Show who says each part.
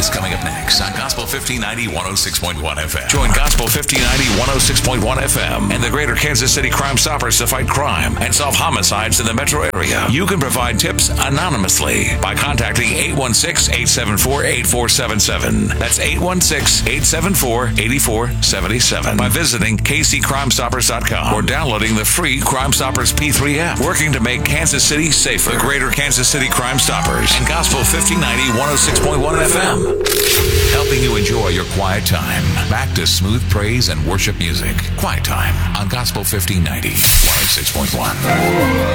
Speaker 1: is coming up next on Gospel 1590 106.1 FM. Join Gospel 1590 106.1 FM and the Greater Kansas City Crime Stoppers to fight crime and solve homicides in the metro area. You can provide tips anonymously by contacting 816-874-8477. That's 816-874-8477 by visiting kccrimesstoppers.com or downloading the free Crime Stoppers P3 app. Working to make Kansas City safer. The Greater Kansas City Crime Stoppers and Gospel 1590 106.1 FM. Helping you enjoy your quiet time. Back to smooth praise and worship music. Quiet time on Gospel 1590 106.1.